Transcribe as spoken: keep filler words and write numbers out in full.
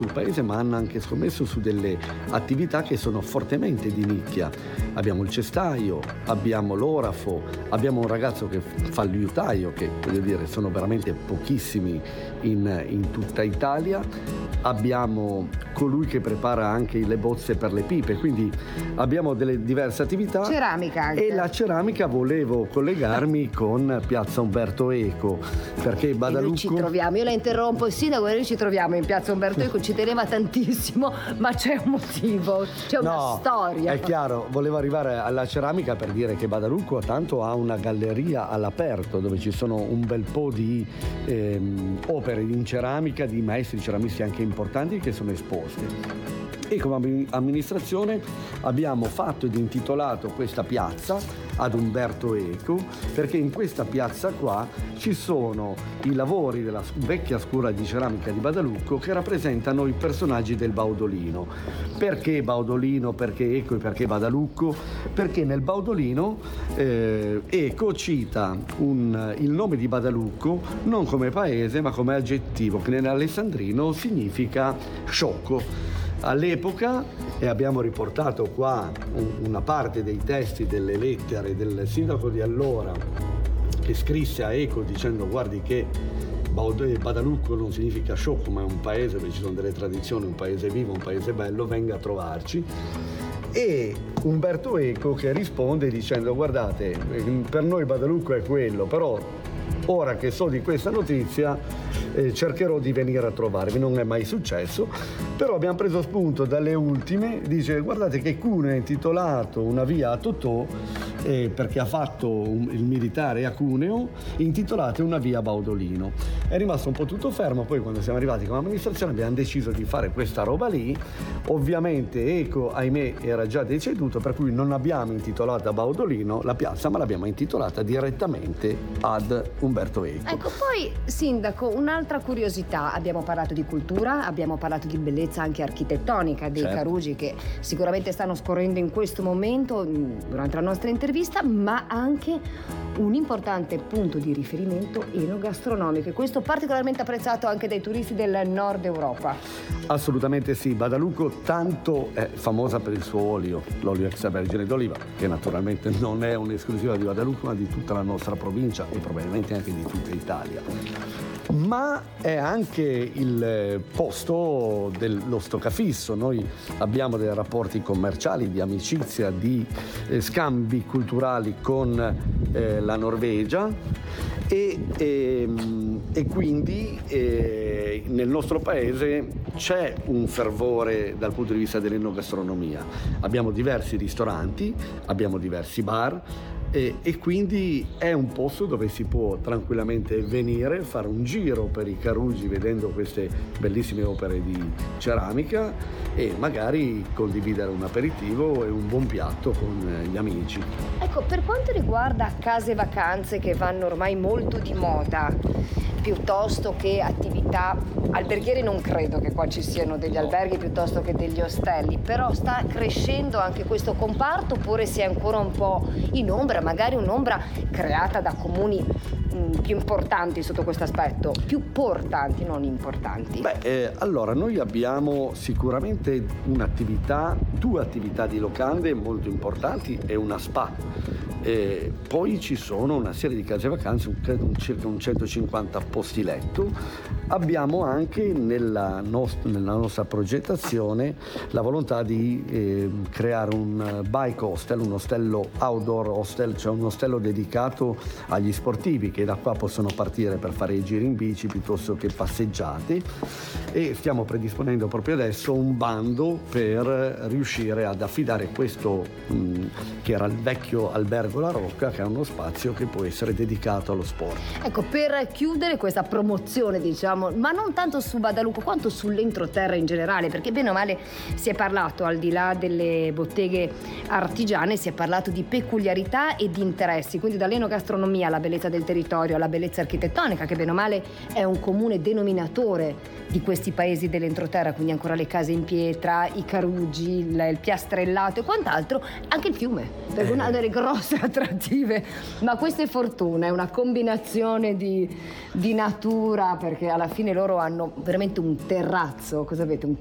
sul paese, ma hanno anche scommesso su delle attività che sono fortemente di nicchia. Abbiamo il cestaio, abbiamo l'orafo, abbiamo un ragazzo che fa il liutaio, che voglio dire sono veramente pochissimi in, in tutta Italia. Abbiamo colui che prepara anche le bozze per le pipe, quindi abbiamo delle diverse attività. Ceramica anche. E la ceramica volevo collegarmi con Piazza Umberto Eco, perché Badalucco... E noi ci troviamo, io la interrompo, il sindaco, noi ci troviamo in Piazza Umberto Eco, ci teneva tantissimo, ma c'è un motivo, c'è una no, storia. È chiaro, volevo arrivare alla ceramica per dire che Badalucco tanto ha una galleria all'aperto dove ci sono un bel po' di ehm, opere in ceramica, di maestri ceramisti anche importanti che sono esposti. E come amministrazione abbiamo fatto ed intitolato questa piazza ad Umberto Eco, perché in questa piazza qua ci sono i lavori della vecchia scuola di ceramica di Badalucco che rappresentano i personaggi del Baudolino. Perché Baudolino, perché Eco e perché Badalucco? Perché nel Baudolino eh, Eco cita un, il nome di Badalucco non come paese ma come aggettivo, che nell'alessandrino significa sciocco. All'epoca, e abbiamo riportato qua una parte dei testi delle lettere del sindaco di allora che scrisse a Eco dicendo guardi che Badalucco non significa sciocco ma è un paese dove ci sono delle tradizioni, un paese vivo, un paese bello, venga a trovarci. E Umberto Eco che risponde dicendo guardate, per noi Badalucco è quello, però ora che so di questa notizia eh, cercherò di venire a trovarvi. Non è mai successo, però abbiamo preso spunto dalle ultime. Dice guardate che Cuneo ha intitolato una via a Totò eh, perché ha fatto un, il militare a Cuneo, intitolate una via a Baudolino. È rimasto un po' tutto fermo, poi quando siamo arrivati come amministrazione abbiamo deciso di fare questa roba lì. Ovviamente Eco ahimè era già deceduto, per cui non abbiamo intitolato a Baudolino la piazza ma l'abbiamo intitolata direttamente ad Umberto Eco. Ecco, poi sindaco, un'altra curiosità, abbiamo parlato di cultura, abbiamo parlato di bellezza anche architettonica dei certo. Carugi che sicuramente stanno scorrendo in questo momento durante la nostra intervista, ma anche un importante punto di riferimento enogastronomico, e questo particolarmente apprezzato anche dai turisti del nord Europa. Assolutamente sì, Badalucco tanto è famosa per il suo olio, l'olio extravergine d'oliva, che naturalmente non è un'esclusiva di Badalucco ma di tutta la nostra provincia e probabilmente anche di tutta Italia. Ma è anche il posto dello stoccafisso. Noi abbiamo dei rapporti commerciali, di amicizia, di eh, scambi culturali con eh, la Norvegia e, e, e quindi eh, nel nostro paese c'è un fervore dal punto di vista dell'enogastronomia. Abbiamo diversi ristoranti, abbiamo diversi bar. E, e quindi è un posto dove si può tranquillamente venire, fare un giro per i Carugi vedendo queste bellissime opere di ceramica e magari condividere un aperitivo e un buon piatto con gli amici. Ecco, per quanto riguarda case vacanze che vanno ormai molto di moda, piuttosto che attività alberghiere, non credo che qua ci siano degli alberghi piuttosto che degli ostelli, però sta crescendo anche questo comparto oppure si è ancora un po' in ombra, magari un'ombra creata da comuni mh, più importanti sotto questo aspetto, più portanti, non importanti? Beh, eh, allora noi abbiamo sicuramente un'attività, due attività di locande molto importanti e una spa. E poi ci sono una serie di case vacanze, un, credo circa un centocinquanta posti letto. Abbiamo anche nella, nost- nella nostra progettazione la volontà di eh, creare un bike hostel, un ostello outdoor hostel, cioè un ostello dedicato agli sportivi che da qua possono partire per fare i giri in bici piuttosto che passeggiate, e stiamo predisponendo proprio adesso un bando per riuscire ad affidare questo mh, che era il vecchio albergo La Rocca, che è uno spazio che può essere dedicato allo sport. Ecco, per chiudere questa promozione, diciamo, ma non tanto su Badalucco quanto sull'entroterra in generale, perché bene o male si è parlato, al di là delle botteghe artigiane, si è parlato di peculiarità e di interessi, quindi dall'enogastronomia alla bellezza del territorio, alla bellezza architettonica, che bene o male è un comune denominatore di questi paesi dell'entroterra, quindi ancora le case in pietra, i Carugi, il, il piastrellato e quant'altro, anche il fiume, perché una delle grosse attrattive, ma questa è fortuna, è una combinazione di, di natura, perché alla fine fine loro hanno veramente un terrazzo, cosa avete? Un